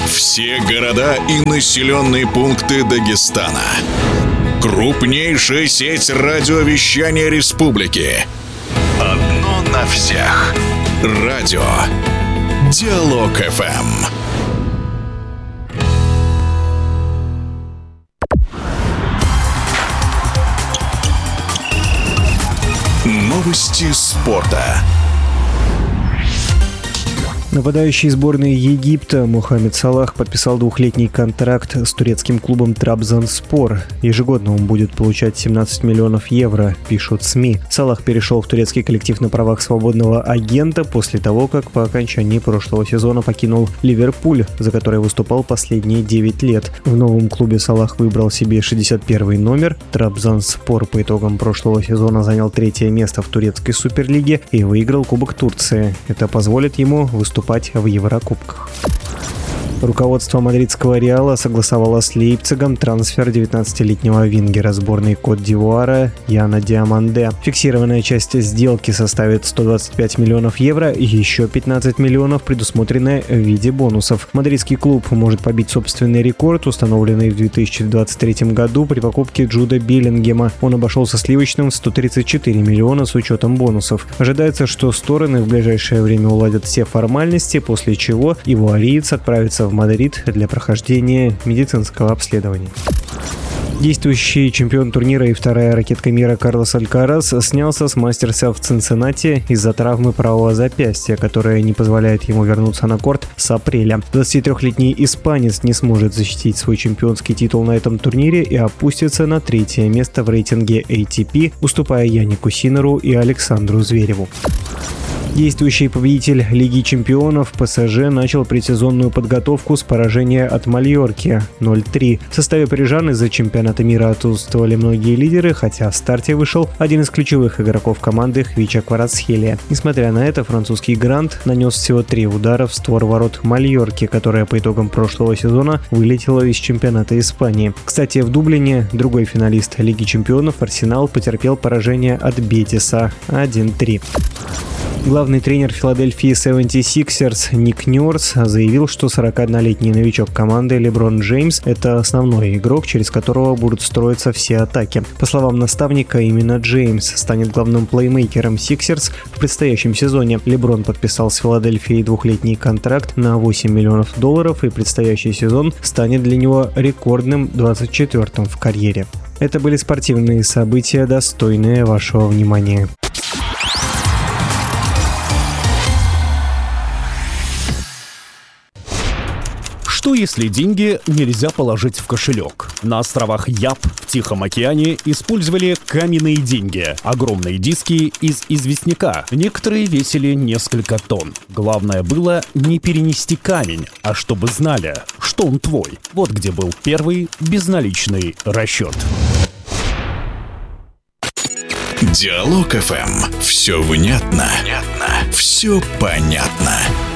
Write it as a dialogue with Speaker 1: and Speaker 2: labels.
Speaker 1: Все города и населенные пункты Дагестана. Крупнейшая сеть радиовещания республики. Одно на всех. Радио Диалог ФМ. Новости спорта.
Speaker 2: Нападающий сборной Египта Мохамед Салах подписал двухлетний контракт с турецким клубом Трабзонспор. Ежегодно он будет получать 17 миллионов евро, пишут СМИ. Салах перешел в турецкий коллектив на правах свободного агента после того, как по окончании прошлого сезона покинул Ливерпуль, за который выступал последние 9 лет. В новом клубе Салах выбрал себе 61-й номер. Трабзонспор по итогам прошлого сезона занял 3-е место в турецкой суперлиге и выиграл Кубок Турции. Это позволит ему выступать в Еврокубках. Руководство мадридского Реала согласовало с Лейпцигом трансфер 19-летнего вингера сборной Кот-д'Ивуара Яна Диаманде. Фиксированная часть сделки составит 125 миллионов евро и еще 15 миллионов предусмотрены в виде бонусов. Мадридский клуб может побить собственный рекорд, установленный в 2023 году при покупке Джуда Беллингема. Он обошелся сливочным в 134 миллиона с учетом бонусов. Ожидается, что стороны в ближайшее время уладят все формальности, после чего ивуариец отправится в Мадрид для прохождения медицинского обследования. Действующий чемпион турнира и вторая ракетка мира Карлос Алькарас снялся с мастерса в Цинциннати из-за травмы правого запястья, которая не позволяет ему вернуться на корт с апреля. 23-летний испанец не сможет защитить свой чемпионский титул на этом турнире и опустится на 3-е место в рейтинге ATP, уступая Янику Синнеру и Александру Звереву. Действующий победитель Лиги чемпионов ПСЖ начал предсезонную подготовку с поражения от Мальорки 0-3. В составе парижан из-за чемпионата мира отсутствовали многие лидеры, хотя в старте вышел один из ключевых игроков команды Хвича Кварацхелия. Несмотря на это, французский грант нанес всего 3 удара в створ ворот Мальорки, которая по итогам прошлого сезона вылетела из чемпионата Испании. Кстати, в Дублине другой финалист Лиги чемпионов Арсенал потерпел поражение от Бетиса 1-3. Главный тренер Филадельфии 76ers Ник Нёрс заявил, что 41-летний новичок команды Леброн Джеймс – это основной игрок, через которого будут строиться все атаки. По словам наставника, именно Джеймс станет главным плеймейкером Сиксерс в предстоящем сезоне. Леброн подписал с Филадельфией двухлетний контракт на $8 миллионов, и предстоящий сезон станет для него рекордным 24-м в карьере. Это были спортивные события, достойные вашего внимания.
Speaker 3: Что если деньги нельзя положить в кошелек? На островах Яб в Тихом океане использовали каменные деньги, огромные диски из известняка. Некоторые весили несколько тонн. Главное было не перенести камень, а чтобы знали, что он твой. Вот где был первый безналичный расчет.
Speaker 1: Диалог ФМ. Все внятно. Все понятно.